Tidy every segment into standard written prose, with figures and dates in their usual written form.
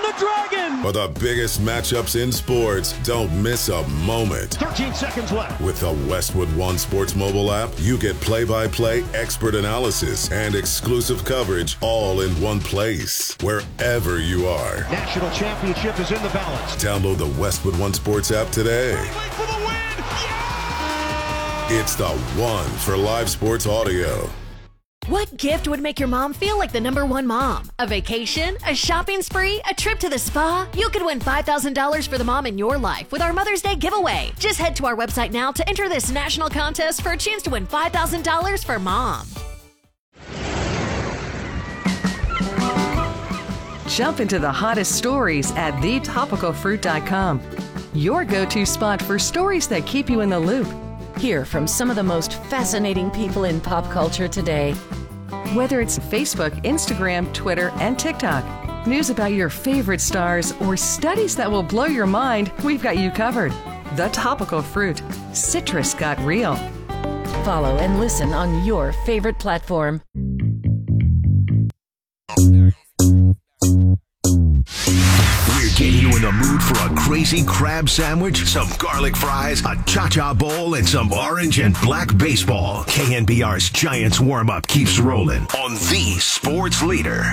the Dragon! For the biggest matchups in sports, don't miss a moment. 13 seconds left. With the Westwood One Sports mobile app, you get play-by-play expert analysis and exclusive coverage all in one place, wherever you are. National championship is in the balance. Download the Westwood One Sports app today. For the win! Yeah! It's the one for live sports audio. What gift would make your mom feel like the #1 mom? A vacation? A shopping spree? A trip to the spa? You could win $5,000 for the mom in your life with our Mother's Day giveaway. Just head to our website now to enter this national contest for a chance to win $5,000 for mom. Jump into the hottest stories at thetopicalfruit.com. Your go-to spot for stories that keep you in the loop. Hear from some of the most fascinating people in pop culture today. Whether it's Facebook, Instagram, Twitter, and TikTok, news about your favorite stars, or studies that will blow your mind, we've got you covered. The Topical Fruit. Citrus got real. Follow and listen on your favorite platform. We're getting you in the mood for a crazy crab sandwich, some garlic fries, a cha-cha bowl, and some orange and black baseball. KNBR's Giants warm-up keeps rolling on the sports leader.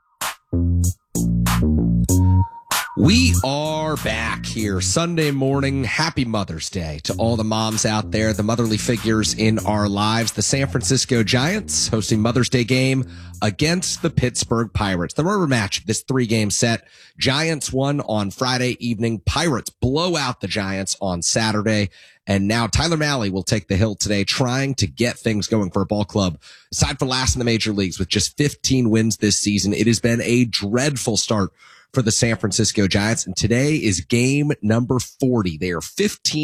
We are back here Sunday morning. Happy Mother's Day to all the moms out there, the motherly figures in our lives. The San Francisco Giants hosting Mother's Day game against the Pittsburgh Pirates. The rubber match of this 3-game set. Giants won on Friday evening. Pirates blow out the Giants on Saturday. And now Tyler Mahle will take the hill today, trying to get things going for a ball club. Aside from last in the major leagues with just 15 wins this season, it has been a dreadful start for the San Francisco Giants. And today is game number 40. They are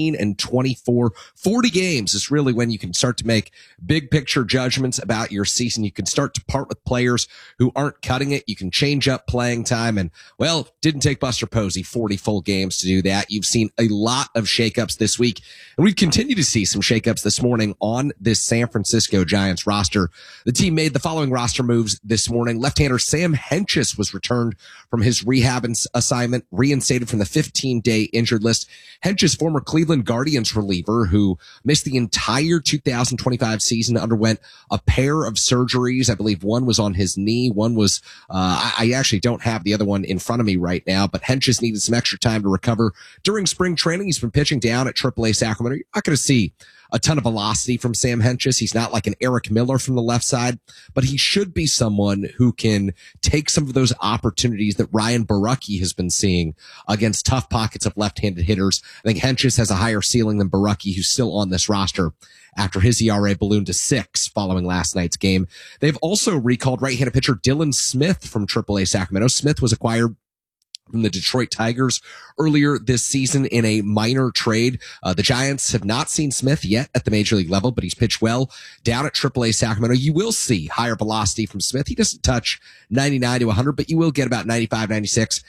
15-24. 40 games is really when you can start to make big picture judgments about your season. You can start to part with players who aren't cutting it. You can change up playing time. And, well, didn't take Buster Posey 40 full games to do that. You've seen a lot of shakeups this week. And we continue to see some shakeups this morning on this San Francisco Giants roster. The team made the following roster moves this morning. Left-hander Sam Hentges was returned from his rehab assignment, reinstated from the 15-day injured list. Hentges, former Cleveland Guardians reliever who missed the entire 2025 season, underwent a pair of surgeries. I believe one was on his knee. One was, I actually don't have the other one in front of me right now, but Hentges needed some extra time to recover during spring training. He's been pitching down at AAA Sacramento. You're not going to see a ton of velocity from Sam Hentges. He's not like an Eric Miller from the left side, but he should be someone who can take some of those opportunities that Ryan Borucki has been seeing against tough pockets of left-handed hitters. I think Hentges has a higher ceiling than Borucki, who's still on this roster after his ERA ballooned to 6 following last night's game. They've also recalled right-handed pitcher Dylan Smith from AAA Sacramento. Smith was acquired from the Detroit Tigers earlier this season in a minor trade. The Giants have not seen Smith yet at the major league level, but he's pitched well down at AAA Sacramento. You will see higher velocity from Smith. He doesn't touch 99 to 100, but you will get about 95, 96,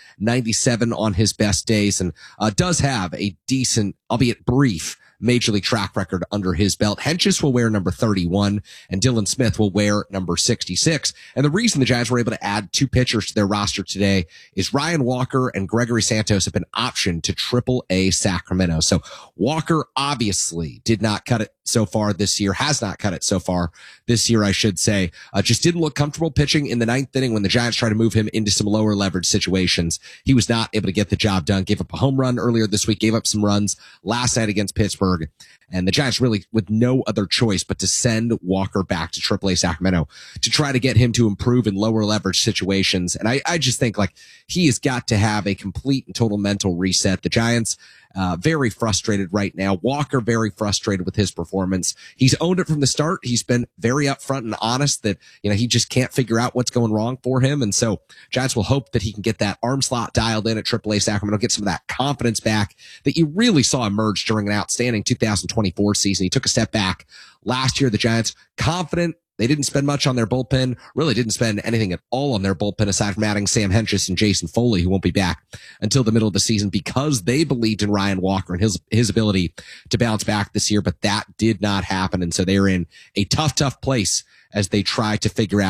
97 on his best days, and does have a decent, albeit brief, major league track record under his belt. Hentges will wear number 31 and Dylan Smith will wear number 66. And the reason the Giants were able to add 2 pitchers to their roster today is Ryan Walker and Gregory Santos have been optioned to AAA Sacramento. So Walker obviously did not cut it so far this year, has not cut it so far this year, I should say. Just didn't look comfortable pitching in the 9th inning when the Giants tried to move him into some lower leverage situations. He was not able to get the job done. Gave up a home run earlier this week, gave up some runs last night against Pittsburgh. And the Giants really with no other choice but to send Walker back to AAA Sacramento to try to get him to improve in lower leverage situations. And I just think like he has got to have a complete and total mental reset. The Giants, very frustrated right now. Walker, very frustrated with his performance. He's owned it from the start. He's been very upfront and honest that, you know, he just can't figure out what's going wrong for him. And so Giants will hope that he can get that arm slot dialed in at AAA Sacramento, get some of that confidence back that you really saw emerge during an outstanding 2024 season. He took a step back last year. The Giants confident. They didn't spend much on their bullpen, really didn't spend anything at all on their bullpen aside from adding Sam Hentges and Jason Foley, who won't be back until the middle of the season because they believed in Ryan Walker and his ability to bounce back this year, but that did not happen. And so they're in a tough place as they try to figure out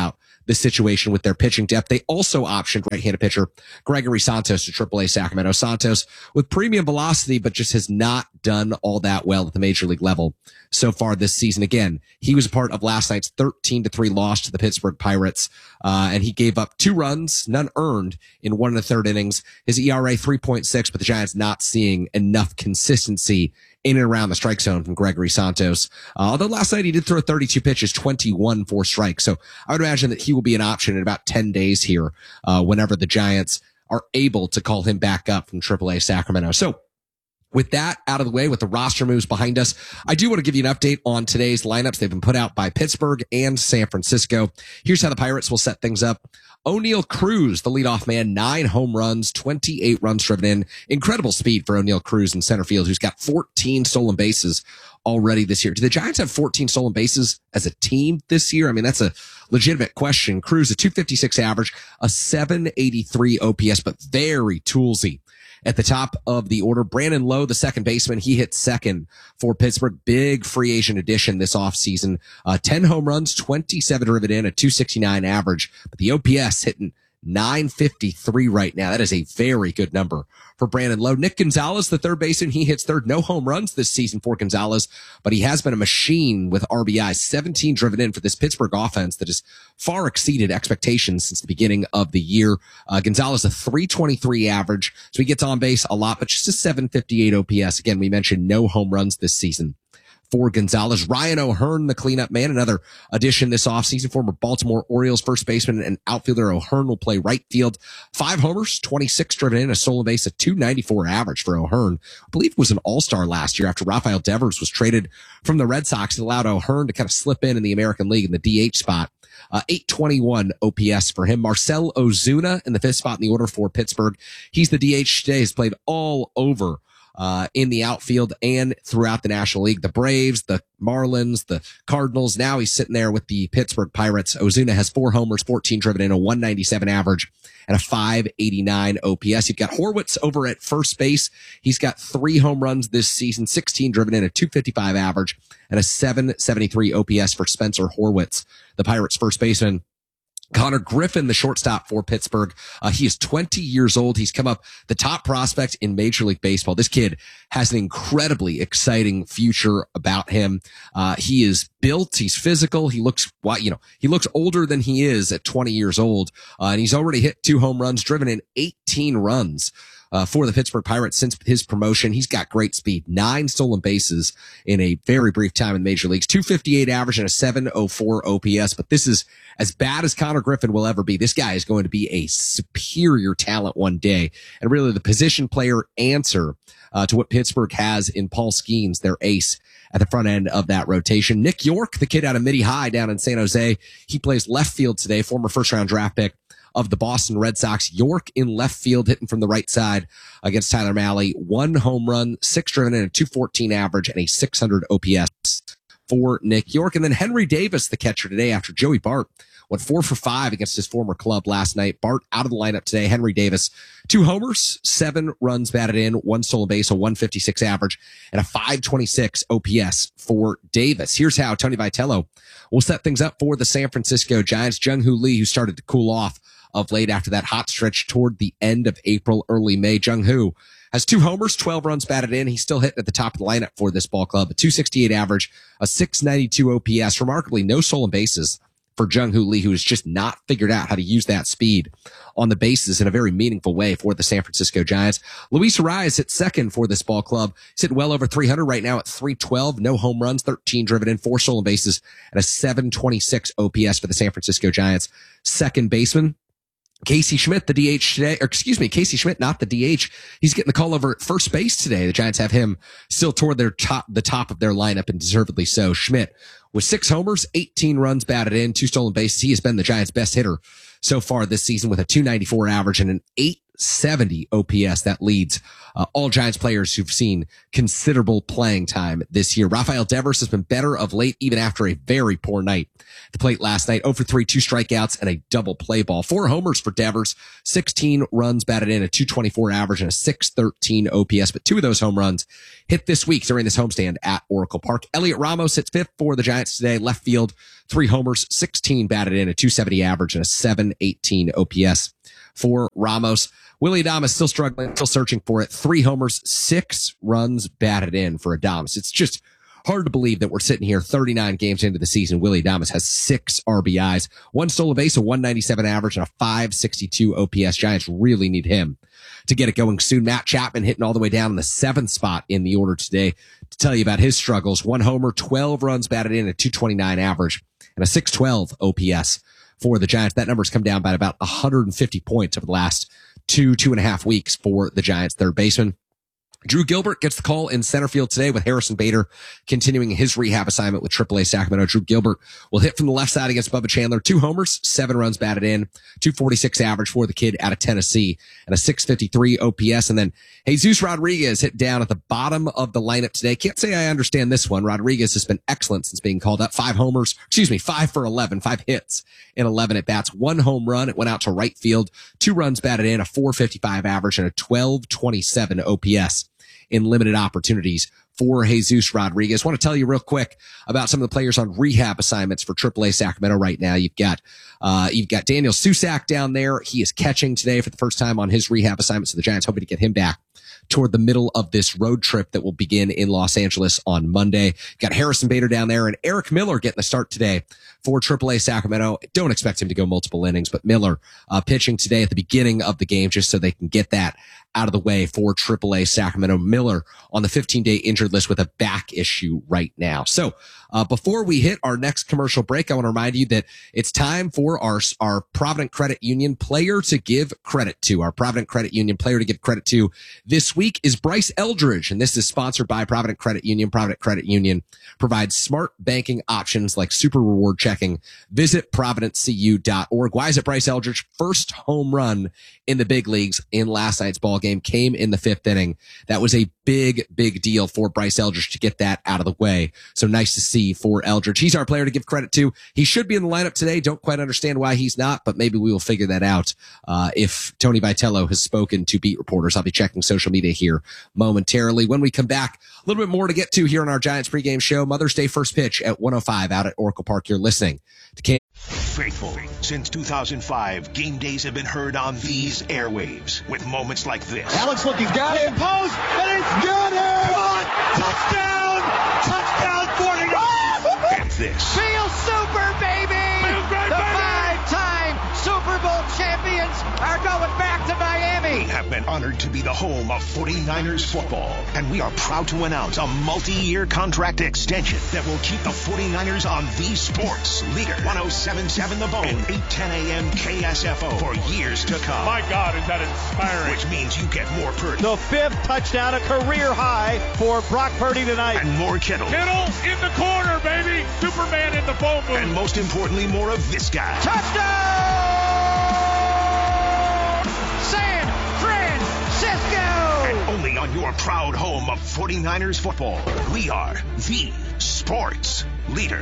the situation with their pitching depth. They also optioned right-handed pitcher Gregory Santos to AAA Sacramento. Santos with premium velocity, but just has not done all that well at the major league level so far this season. Again, he was a part of last night's 13-3 loss to the Pittsburgh Pirates, and he gave up 2 runs, none earned, in 1 1/3 innings. His ERA 3.6, but the Giants not seeing enough consistency in and around the strike zone from Gregory Santos. Although last night he did throw 32 pitches, 21 for strikes. So I would imagine that he will be an option in about 10 days here, whenever the Giants are able to call him back up from AAA Sacramento. So with that out of the way, with the roster moves behind us, I do want to give you an update on today's lineups. They've been put out by Pittsburgh and San Francisco. Here's how the Pirates will set things up. O'Neal Cruz, the leadoff man, 9 home runs, 28 runs driven in. Incredible speed for O'Neal Cruz in center field, who's got 14 stolen bases already this year. Do the Giants have 14 stolen bases as a team this year? I mean, that's a legitimate question. Cruz, a 256 average, a 783 OPS, but very toolsy. At the top of the order, Brandon Lowe, the second baseman, he hit second for Pittsburgh. Big free agent addition this offseason. 10 home runs, 27 driven in, a 269 average. But the OPS hitting 953 right now. That is a very good number for Brandon Lowe. Nick Gonzalez, the third baseman, he hits third. No home runs this season for Gonzalez, but he has been a machine with RBI, 17 driven in for this Pittsburgh offense that has far exceeded expectations since the beginning of the year. Gonzalez, a 323 average, so he gets on base a lot, but just a 758 OPS. Again, we mentioned no home runs this season for Gonzalez. Ryan O'Hearn, the cleanup man, another addition this offseason. Former Baltimore Orioles first baseman and outfielder O'Hearn will play right field. 5 homers, 26 driven in, a stolen base, a 294 average for O'Hearn. I believe it was an all-star last year after Rafael Devers was traded from the Red Sox. It allowed O'Hearn to kind of slip in the American League in the DH spot. 821 OPS for him. Marcell Ozuna in the 5th spot in the order for Pittsburgh. He's the DH today, has played all over in the outfield and throughout the National League. The Braves, the Marlins, the Cardinals. Now he's sitting there with the Pittsburgh Pirates. Ozuna has 4 homers, 14 driven in, a 197 average, and a 589 OPS. You've got Horwitz over at first base. He's got 3 home runs this season, 16 driven in, a 255 average, and a 773 OPS for Spencer Horwitz, the Pirates first baseman. Connor Griffin, the shortstop for Pittsburgh. He is 20 years old. He's come up the top prospect in Major League Baseball. This kid has an incredibly exciting future about him. He is built. He's physical. He looks, he looks older than he is at 20 years old. And he's already hit 2 home runs, driven in 18 runs. For the Pittsburgh Pirates since his promotion. He's got great speed, 9 stolen bases in a very brief time in the major leagues, 258 average and a 704 OPS. But this is as bad as Connor Griffin will ever be. This guy is going to be a superior talent one day, and really the position player answer to what Pittsburgh has in Paul Skeens, their ace at the front end of that rotation. Nick York, the kid out of Midi High down in San Jose, he plays left field today, former first-round draft pick of the Boston Red Sox. York in left field, hitting from the right side against Tyler Mahle. 1 home run, 6 driven in, a 214 average, and a 600 OPS for Nick York. And then Henry Davis, the catcher today, after Joey Bart went 4 for 5 against his former club last night. Bart out of the lineup today. Henry Davis, 2 homers, 7 runs batted in, 1 stolen base, a 156 average, and a 526 OPS for Davis. Here's how Tony Vitello will set things up for the San Francisco Giants. Jung-Hoo Lee, who started to cool off of late after that hot stretch toward the end of April, early May. Jung-Hoo has 2 homers, 12 runs batted in. He's still hitting at the top of the lineup for this ball club. A 268 average, a 692 OPS. Remarkably, no stolen bases for Jung-Hoo Lee, who has just not figured out how to use that speed on the bases in a very meaningful way for the San Francisco Giants. Luis Arraez hit second for this ball club. He's hitting well over 300 right now at 312. No home runs, 13 driven in, 4 stolen bases, and a 726 OPS for the San Francisco Giants. Second baseman Casey Schmidt, the DH today, Casey Schmidt, not the DH. He's getting the call over at first base today. The Giants have him still toward the top of their lineup, and deservedly so. Schmidt with 6 homers, 18 runs batted in, 2 stolen bases. He has been the Giants' best hitter so far this season with a 294 average and an 670 OPS. That leads all Giants players who've seen considerable playing time this year. Rafael Devers has been better of late, even after a very poor night at the plate last night. 0 for 3, 2 strikeouts, and a double play ball. 4 homers for Devers, 16 runs batted in, a 224 average, and a 613 OPS. But 2 of those home runs hit this week during this homestand at Oracle Park. Elliot Ramos hits 5th for the Giants today. Left field, 3 homers, 16 batted in, a 270 average, and a 718 OPS for Ramos. Willy Adames still struggling, still searching for it. 3 homers, 6 runs batted in for Adames. It's just hard to believe that we're sitting here 39 games into the season. Willy Adames has 6 RBIs, 1 stolen base, a 197 average, and a 562 OPS. Giants really need him to get it going soon. Matt Chapman hitting all the way down in the 7th spot in the order today to tell you about his struggles. 1 homer, 12 runs batted in, a 229 average, and a 612 OPS for the Giants. That number's come down by about 150 points over the last 2.5 weeks for the Giants third baseman. Drew Gilbert gets the call in center field today with Harrison Bader continuing his rehab assignment with AAA Sacramento. Drew Gilbert will hit from the left side against Bubba Chandler. 2 homers, 7 runs batted in, 246 average for the kid out of Tennessee, and a 653 OPS. And then Jesus Rodriguez hit down at the bottom of the lineup today. Can't say I understand this one. Rodriguez has been excellent since being called up. 5 for 11, 5 hits in 11 at bats, 1 home run. It went out to right field, 2 runs batted in, a 455 average, and a 1227 OPS in limited opportunities for Jesus Rodriguez. I want to tell you real quick about some of the players on rehab assignments for AAA Sacramento right now. You've got Daniel Susac down there. He is catching today for the first time on his rehab assignment. So the Giants hoping to get him back toward the middle of this road trip that will begin in Los Angeles on Monday. Got Harrison Bader down there and Eric Miller getting the start today for AAA Sacramento. Don't expect him to go multiple innings, but Miller pitching today at the beginning of the game just so they can get that out of the way for AAA Sacramento. Miller on the 15-day injured list with a back issue right now. So before we hit our next commercial break, I want to remind you that it's time for our Provident Credit Union player to give credit to. Our Provident Credit Union player to give credit to this week is Bryce Eldridge, and this is sponsored by Provident Credit Union. Provident Credit Union provides smart banking options like super reward checking. Visit providentcu.org. Why is it Bryce Eldridge? First home run in the big leagues in last night's ball game came in the 5th inning. That was a big deal for Bryce Eldridge to get that out of the way. So nice to see for Eldridge. He's our player to give credit to. He should be in the lineup today. Don't quite understand why he's not, but maybe we will figure that out if Tony Vitello has spoken to beat reporters. I'll be checking social media here momentarily. When we come back, a little bit more to get to here on our Giants pregame show. Mother's Day first pitch at 1:05 out at Oracle Park. You're listening to Faithful. Since 2005, game days have been heard on these airwaves with moments like this. Alex looking, got it. Post, and he's got it. Touchdown! Touchdown 49! And this. Feel super, baby! The 5-time Super Bowl champions are going back to Miami. We have been honored to be the home of 49ers football, and we are proud to announce a multi-year contract extension that will keep the 49ers on the sports leader. 107.7 The Bone and 8:10 a.m. KSFO for years to come. My God, is that inspiring. Which means you get more Purdy. The 5th touchdown, a career high for Brock Purdy tonight. And more Kittle. Kittle in the corner, baby. Superman in the phone booth. And most importantly, more of this guy. Touchdown! San Francisco! And only on your proud home of 49ers football. We are the sports leader.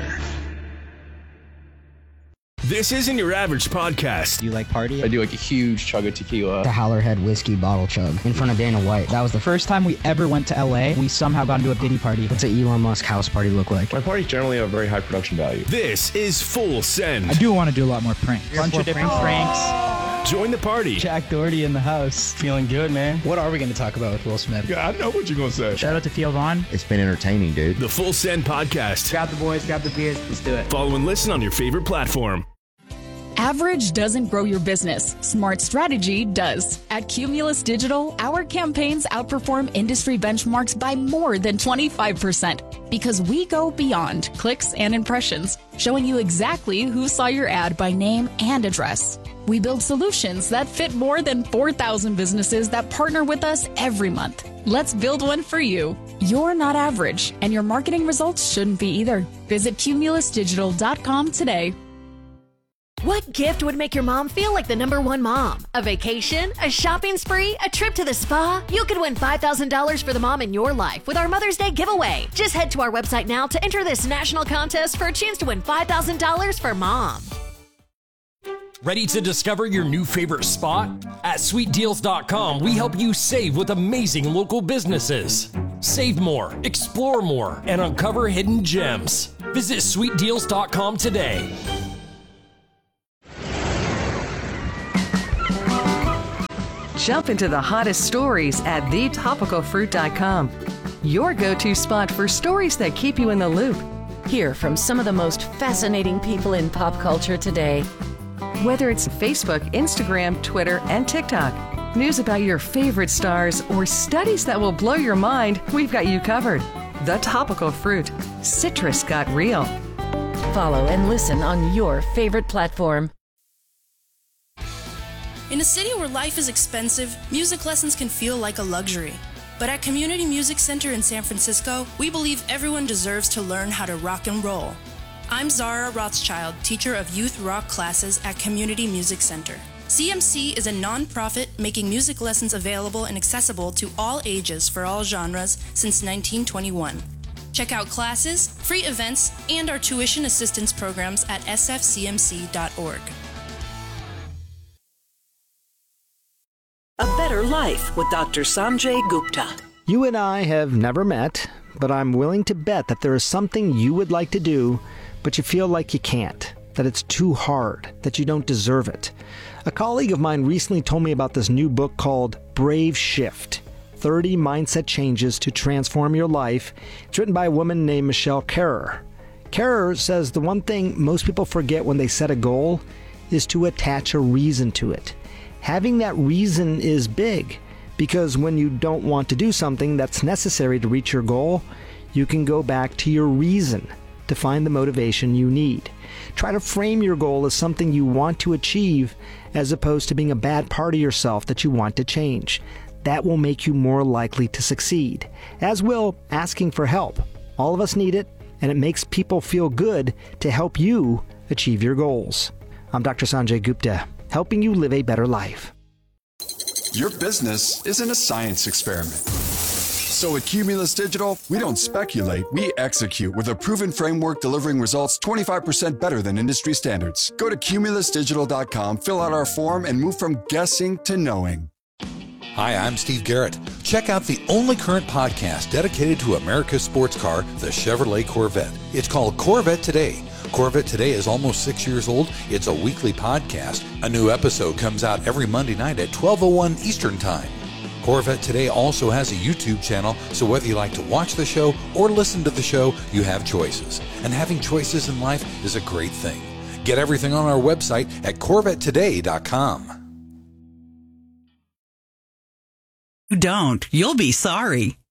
This isn't your average podcast. Do you like party? I do like a huge chug of tequila. The Howlerhead whiskey bottle chug in front of Dana White. That was the first time we ever went to LA. We somehow got into a Diddy party. What's an Elon Musk house party look like? My parties generally have a very high production value. This is Full Send. I do want to do a lot more pranks. Bunch of different pranks. Join the party. Jack Doherty in the house. Feeling good, man. What are we going to talk about with Will Smith? Yeah, I know what you're going to say. Shout out to Theo Vaughn. It's been entertaining, dude. The Full Send podcast. Grab the boys, grab the beers. Let's do it. Follow and listen on your favorite platform. Average doesn't grow your business. Smart strategy does. At Cumulus Digital, our campaigns outperform industry benchmarks by more than 25% because we go beyond clicks and impressions, showing you exactly who saw your ad by name and address. We build solutions that fit more than 4,000 businesses that partner with us every month. Let's build one for you. You're not average, and your marketing results shouldn't be either. Visit cumulusdigital.com today. What gift would make your mom feel like the number one mom? A vacation? A shopping spree? A trip to the spa? You could win $5,000 for the mom in your life with our Mother's Day giveaway. Just head to our website now to enter this national contest for a chance to win $5,000 for mom. Ready to discover your new favorite spot? At sweetdeals.com, we help you save with amazing local businesses. Save more, explore more, and uncover hidden gems. Visit sweetdeals.com today. Jump into the hottest stories at thetopicalfruit.com. Your go-to spot for stories that keep you in the loop. Hear from some of the most fascinating people in pop culture today. Whether it's Facebook, Instagram, Twitter, and TikTok, news about your favorite stars, or studies that will blow your mind, we've got you covered. The Topical Fruit. Citrus got real. Follow and listen on your favorite platform. In a city where life is expensive, music lessons can feel like a luxury. But at Community Music Center in San Francisco, we believe everyone deserves to learn how to rock and roll. I'm Zara Rothschild, teacher of youth rock classes at Community Music Center. CMC is a nonprofit making music lessons available and accessible to all ages for all genres since 1921. Check out classes, free events, and our tuition assistance programs at sfcmc.org. A Better Life with Dr. Sanjay Gupta. You and I have never met, but I'm willing to bet that there is something you would like to do, but you feel like you can't, that it's too hard, that you don't deserve it. A colleague of mine recently told me about this new book called Brave Shift, 30 Mindset Changes to Transform Your Life. It's written by a woman named Michelle Kerrer. Kerrer says the one thing most people forget when they set a goal is to attach a reason to it. Having that reason is big, because when you don't want to do something that's necessary to reach your goal, you can go back to your reason to find the motivation you need. Try to frame your goal as something you want to achieve, as opposed to being a bad part of yourself that you want to change. That will make you more likely to succeed, as will asking for help. All of us need it, and it makes people feel good to help you achieve your goals. I'm Dr. Sanjay Gupta, helping you live a better life. Your business isn't a science experiment. So at Cumulus Digital, we don't speculate, we execute with a proven framework delivering results 25% better than industry standards. Go to cumulusdigital.com, fill out our form, and move from guessing to knowing. Hi, I'm Steve Garrett. Check out the only current podcast dedicated to America's sports car, the Chevrolet Corvette. It's called Corvette Today. Corvette Today is almost 6 years old. It's a weekly podcast. A new episode comes out every Monday night at 12:01 Eastern Time. Corvette Today also has a YouTube channel, so whether you like to watch the show or listen to the show, you have choices. And having choices in life is a great thing. Get everything on our website at CorvetteToday.com. Don't. You'll be sorry.